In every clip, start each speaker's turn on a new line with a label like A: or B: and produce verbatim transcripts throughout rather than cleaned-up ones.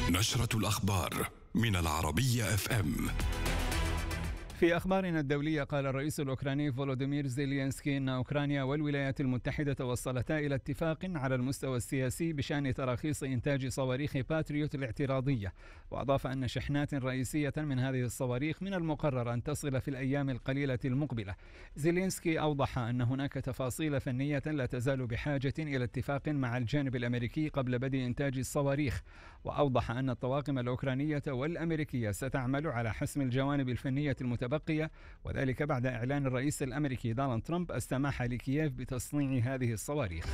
A: نشرة الأخبار من العربية اف ام.
B: في أخبارنا الدولية، قال الرئيس الأوكراني فولوديمير زيلينسكي أن أوكرانيا والولايات المتحدة توصلتا إلى اتفاق على المستوى السياسي بشأن تراخيص إنتاج صواريخ باتريوت الاعتراضية، وأضاف أن شحنات رئيسية من هذه الصواريخ من المقرر أن تصل في الأيام القليلة المقبلة. زيلينسكي أوضح أن هناك تفاصيل فنية لا تزال بحاجة إلى اتفاق مع الجانب الأمريكي قبل بدء إنتاج الصواريخ، وأوضح أن الطواقم الأوكرانية والأمريكية ستعمل على حسم الجوانب الفنية المتبقية، وذلك بعد إعلان الرئيس الأمريكي دونالد ترامب السماح لكييف بتصنيع هذه الصواريخ.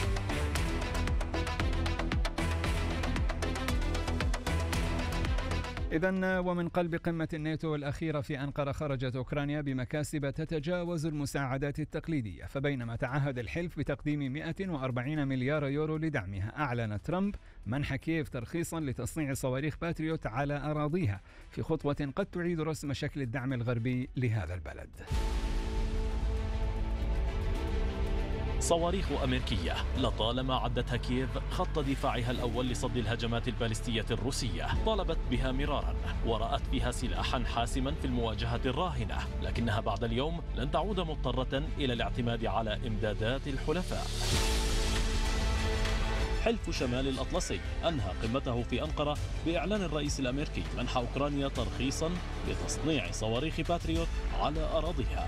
B: إذن ومن قلب قمة الناتو الأخيرة في أنقرة، خرجت أوكرانيا بمكاسب تتجاوز المساعدات التقليدية، فبينما تعهد الحلف بتقديم مئة وأربعين مليار يورو لدعمها، أعلن ترامب منح كييف ترخيصا لتصنيع صواريخ باتريوت على أراضيها، في خطوة قد تعيد رسم شكل الدعم الغربي لهذا البلد.
C: صواريخ أمريكية لطالما عدتها كييف خط دفاعها الأول لصد الهجمات البالستية الروسية، طالبت بها مرارا ورأت فيها سلاحا حاسما في المواجهة الراهنة، لكنها بعد اليوم لن تعود مضطرة إلى الاعتماد على إمدادات الحلفاء. حلف شمال الأطلسي أنهى قمته في أنقرة بإعلان الرئيس الأمريكي منح أوكرانيا ترخيصا لتصنيع صواريخ باتريوت على أراضيها.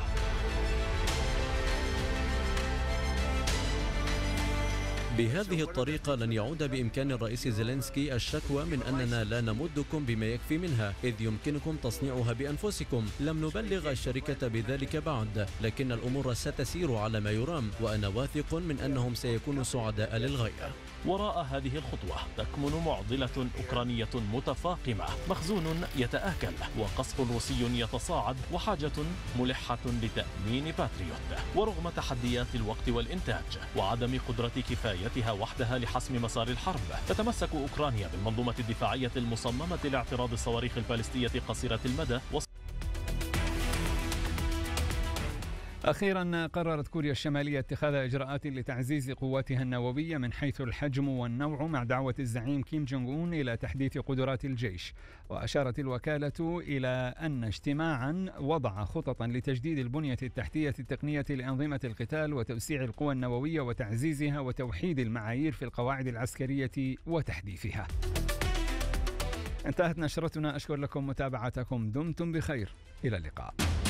D: بهذه الطريقة لن يعود بإمكان الرئيس زيلينسكي الشكوى من أننا لا نمدكم بما يكفي منها، إذ يمكنكم تصنيعها بأنفسكم. لم نبلغ الشركة بذلك بعد، لكن الأمور ستسير على ما يرام، وأنا واثق من أنهم سيكونوا سعداء للغاية.
C: وراء هذه الخطوة تكمن معضلة أوكرانية متفاقمة، مخزون يتآكل وقصف روسي يتصاعد وحاجة ملحة لتأمين باتريوت. ورغم تحديات الوقت والإنتاج وعدم قدرة كفايتها وحدها لحسم مسار الحرب، تتمسك أوكرانيا بالمنظومة الدفاعية المصممة لاعتراض الصواريخ البالستية قصيرة المدى.
B: أخيرا، قررت كوريا الشمالية اتخاذ إجراءات لتعزيز قواتها النووية من حيث الحجم والنوع، مع دعوة الزعيم كيم جونغ أون إلى تحديث قدرات الجيش. وأشارت الوكالة إلى أن اجتماعا وضع خططا لتجديد البنية التحتية التقنية لأنظمة القتال وتوسيع القوى النووية وتعزيزها وتوحيد المعايير في القواعد العسكرية وتحديثها. انتهت نشرتنا، أشكر لكم متابعتكم، دمتم بخير، إلى اللقاء.